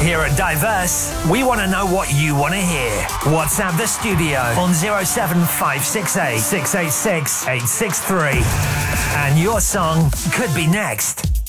Here at Diverse, we want to know what you want to hear. WhatsApp the studio on 07568 686 863. And your song could be next.